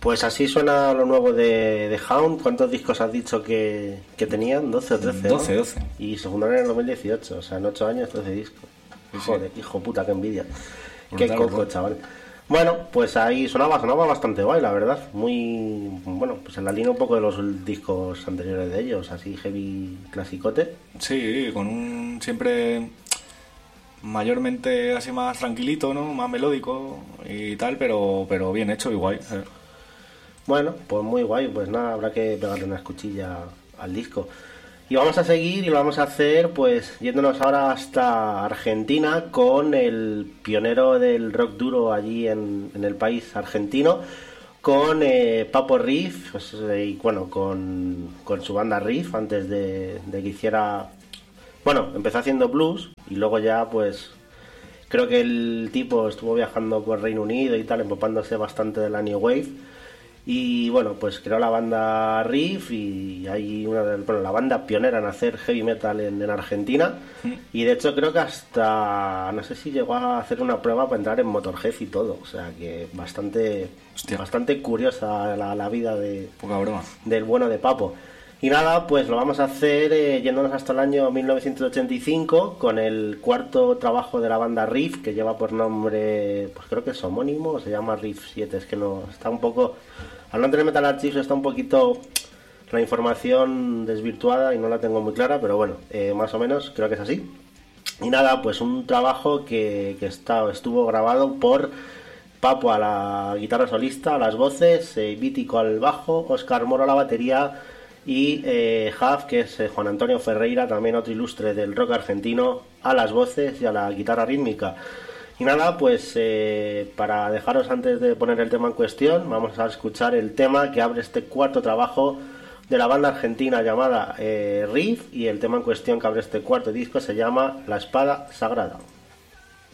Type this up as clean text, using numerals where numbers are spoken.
Pues así suena lo nuevo de Hound. ¿Cuántos discos has dicho que tenían? 12 o 13, 12, ¿no? 12. Y se fundaron en el 2018, o sea, en 8 años 13 discos. Sí, Joder, hijo puta, qué envidia. Brutal, Qué coco, brutal. chaval. Bueno, pues ahí sonaba bastante guay, la verdad. Muy, bueno, pues en la línea un poco de los discos anteriores de ellos, así heavy clasicote. Sí, con un siempre mayormente así más tranquilito, ¿no? Más melódico y tal, pero bien hecho y guay. Bueno, pues muy guay, pues nada, habrá que pegarle una escuchilla al disco. Y vamos a seguir y lo vamos a hacer pues yéndonos ahora hasta Argentina con el pionero del rock duro allí en el país argentino, con Papo Riff, pues, y bueno, con su banda Riff, antes de que hiciera... Bueno, empezó haciendo blues y luego ya pues creo que el tipo estuvo viajando por Reino Unido y tal, empapándose bastante de la New Wave. Y bueno, pues creó la banda Riff y hay la banda pionera en hacer heavy metal en Argentina. Y de hecho creo que hasta, no sé si llegó a hacer una prueba para entrar en Motorhead y todo. O sea que bastante curiosa la vida Poca broma. del bueno de Papo. Y nada, pues lo vamos a hacer yéndonos hasta el año 1985 con el cuarto trabajo de la banda Riff, que lleva por nombre, pues creo que es homónimo, o se llama Riff 7, es que no, está un poco, al no tener Metal Archives está un poquito la información desvirtuada y no la tengo muy clara, pero bueno, más o menos creo que es así. Y nada, pues un trabajo que estuvo grabado por Papo a la guitarra solista, a las voces, Vítico al bajo, Óscar Moro a la batería y Huff, que es Juan Antonio Ferreira, también otro ilustre del rock argentino, a las voces y a la guitarra rítmica. Y nada, pues para dejaros antes de poner el tema en cuestión, vamos a escuchar el tema que abre este cuarto trabajo de la banda argentina llamada Riff, y el tema en cuestión que abre este cuarto disco se llama La Espada Sagrada.